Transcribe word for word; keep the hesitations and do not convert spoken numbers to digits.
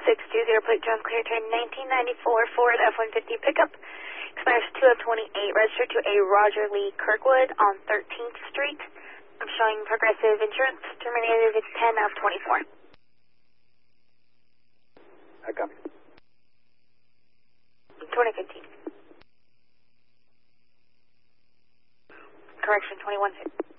six two zero, plate Jones Clear Turn nineteen ninety-four Ford F one fifty pickup. Expires two of twenty-eight, registered to a Roger Lee Kirkwood on thirteenth Street. I'm showing Progressive Insurance, terminated at ten of twenty-four. I copy. twenty fifteen. Correction, twenty-one fifty.